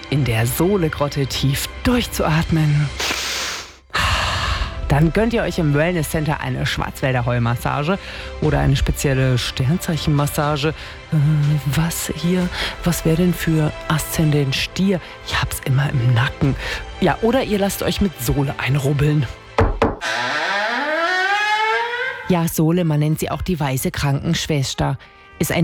in der Sohlegrotte tief durchzuatmen. Dann gönnt ihr euch im Wellness Center eine Schwarzwälder Heulmassage oder eine spezielle Sternzeichenmassage. Was wäre denn für Aszendent Stier? Ich hab's immer im Nacken. Ja, oder ihr lasst euch mit Sohle einrubbeln. Ja, Sohle, man nennt sie auch die weiße Krankenschwester.